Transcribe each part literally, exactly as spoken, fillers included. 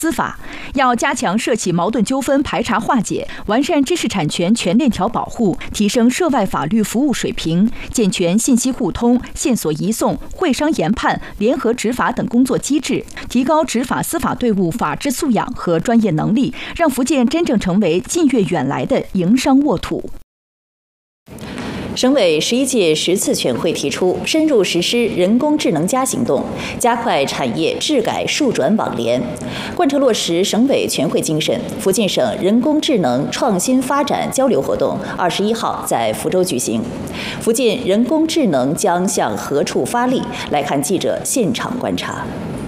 司法要加强涉企矛盾纠纷排查化解，完善知识产权全链条保护，提升涉外法律服务水平，健全信息互通、线索移送、会商研判、联合执法等工作机制，提高执法司法队伍法治素养和专业能力，让福建真正成为近悦远来的营商沃土。 省委十一届十次全会提出，深入实施人工智能加行动，加快产业智改数转网联，贯彻落实省委全会精神。福建省人工智能创新发展交流活动二十一号在福州举行。福建人工智能将向何处发力？来看记者现场观察。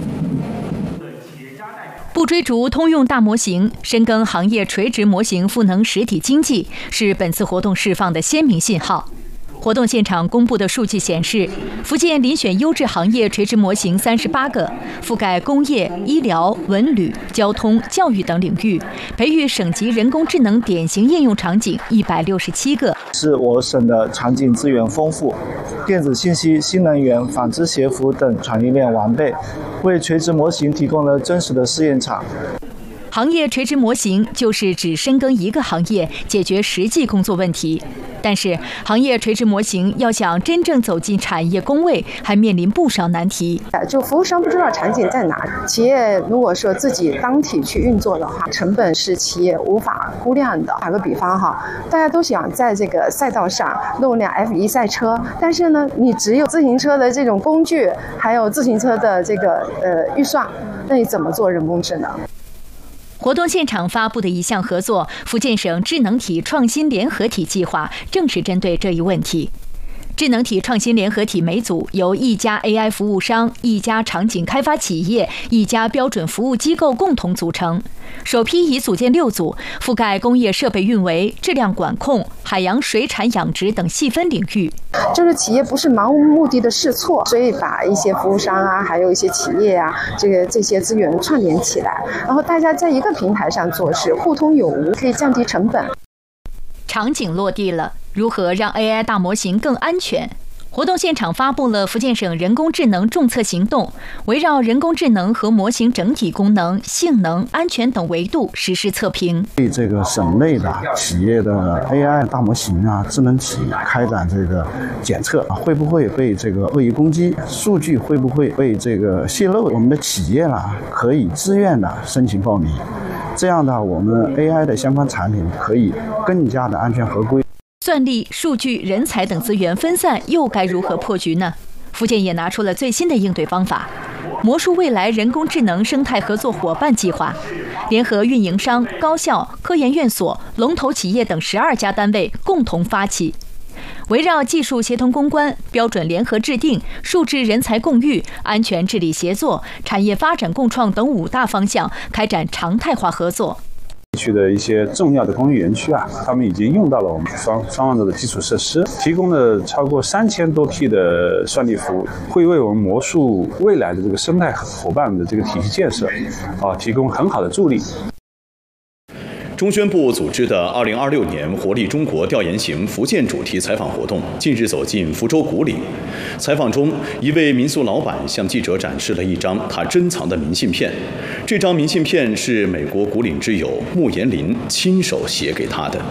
不追逐通用大模型，深耕行业垂直模型赋能实体经济，是本次活动释放的鲜明信号。活动现场公布的数据显示，福建遴选优质行业垂直模型三十八个，覆盖工业、医疗、文旅、交通、教育等领域，培育省级人工智能典型应用场景一百六十七个。 是我省的场景资源丰富，电子信息、新能源、纺织鞋服等产业链完备，为垂直模型提供了真实的试验场。 行业垂直模型就是指深耕一个行业，解决实际工作问题。但是，行业垂直模型要想真正走进产业工位，还面临不少难题。 就服务商不知道场景在哪，企业如果说自己当体去运作的话，成本是企业无法估量的。打个比方哈，大家都想在这个赛道上弄辆 F 一 赛车，但是呢，你只有自行车的这种工具，还有自行车的这个呃预算，那你怎么做人工智能？ 活动现场发布的一项合作福建省智能体创新联合体计划，正是针对这一问题。智能体创新联合体每组由一家 A I 服务商、一家场景开发企业、一家标准服务机构共同组成。首批已组建六组，覆盖工业设备运维、质量管控、海洋水产养殖等细分领域。 就是企业不是盲目的试错，所以把一些服务商啊，还有一些企业啊，这个这些资源串联起来，然后大家在一个平台上做事，互通有无，可以降低成本。 场景落地了，如何让 A I 大模型更安全？活动现场发布了福建省人工智能重测行动，围绕人工智能和模型整体功能、性能、安全等维度实施测评。 对这个省内的企业的 A I 大模型啊、智能体开展这个检测，会不会被这个恶意攻击？数据会不会被这个泄露？我们的企业呢，可以自愿的申请报名，这样的我们 A I 的相关产品可以更加的安全合规。 算力、数据、人才等资源分散，又该如何破局呢？福建也拿出了最新的应对方法——魔术未来人工智能生态合作伙伴计划，联合运营商、高校、科研院所、龙头企业等十二家单位共同发起，围绕技术协同攻关、标准联合制定、数质人才共育、安全治理协作、产业发展共创等五大方向开展常态化合作。 区的一些重要的工业园区啊，他们已经用到了我们双双望的基础设施，提供了超过三千多批的算力服务，会为我们魔术未来的这个生态伙伴的这个体系建设啊提供很好的助力。 中宣部组织的二零二六年活力中国调研型福建主题采访活动近日走进福州古岭。采访中，一位民宿老板向记者展示了一张他珍藏的明信片。这张明信片是美国古岭之友穆延林亲手写给他的。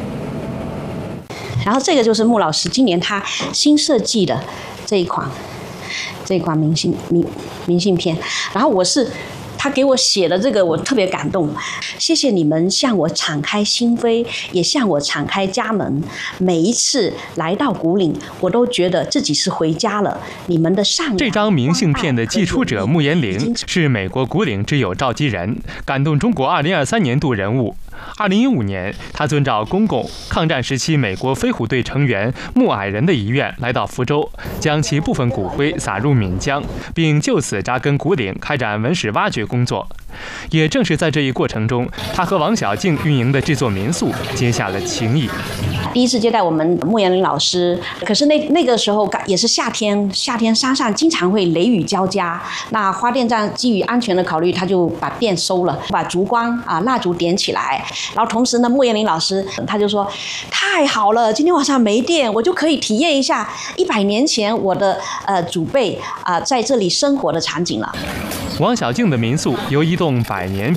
然后这个就是穆老师今年他新设计的这一款这一款明信明明信片。然后我是。他给我写的这个，我特别感动。谢谢你们向我敞开心扉，也向我敞开家门。每一次来到古岭，我都觉得自己是回家了。你们的善良。 这张明信片的寄出者穆延龄是美国古岭之友召集人，感动中国二零二三年度人物。二零一五年，他遵照公公抗战时期美国飞虎队成员穆矮人的遗愿，来到福州，将其部分骨灰撒入闽江，并就此扎根古岭，开展文史挖掘工作。也正是在这一过程中，他和王小静运营的这座民宿结下了情谊。 第一次接待我们穆延龄老师，可是那那个时候也是夏天，夏天山上经常会雷雨交加。那花店站基于安全的考虑，他就把店收了，把烛光啊蜡烛点起来。然后同时呢，穆延龄老师他就说：“太好了，今天晚上没电，我就可以体验一下一百年前我的呃祖辈啊、呃、在这里生活的场景了。” 王小静的民宿由一栋百年